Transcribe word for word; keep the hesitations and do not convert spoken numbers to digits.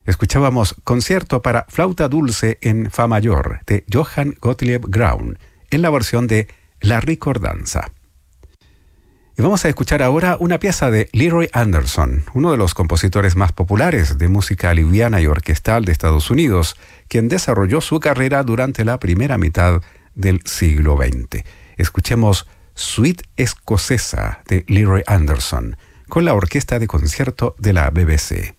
Escuchábamos Concierto para flauta dulce en Fa mayor de Johann Gottlieb Graun en la versión de La Ricordanza. Y vamos a escuchar ahora una pieza de Leroy Anderson, uno de los compositores más populares de música liviana y orquestal de Estados Unidos, quien desarrolló su carrera durante la primera mitad del siglo veinte. Escuchemos Suite Escocesa de Leroy Anderson con la Orquesta de Concierto de la B B C.